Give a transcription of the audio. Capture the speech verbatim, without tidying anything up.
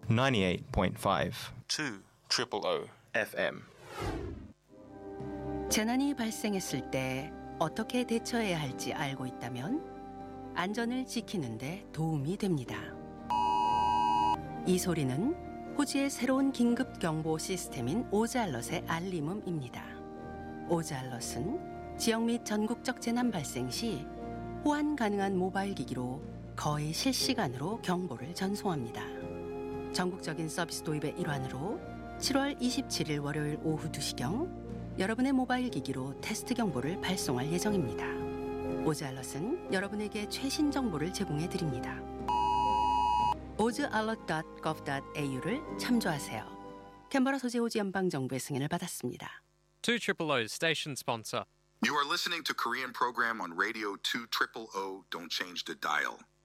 ninety-eight point five two triple O 에프엠. 재난이 발생했을 때 어떻게 대처해야 할지 알고 있다면 안전을 지키는 데 도움이 됩니다. 이 소리는 호주의 새로운 긴급 경보 시스템인 오즈알럿의 알림음입니다. 오즈알럿은 지역 및 전국적 재난 발생 시 호환 가능한 모바일 기기로 거의 실시간으로 경보를 전송합니다. 전국적인 서비스 도입의 일환으로 칠월 이십칠일 월요일 오후 두 시경 여러분의 모바일 기기로 테스트 경보를 발송할 예정입니다. 오즈알럿은 여러분에게 최신 정보를 제공해 드립니다. 오즈알럿 닷 거브 닷 에이유를 참조하세요. 캔버라 소재 호주 연방정부의 승인을 받았습니다. two triple O's station sponsor. You are listening to Korean program on Radio two triple O. Don't change the dial.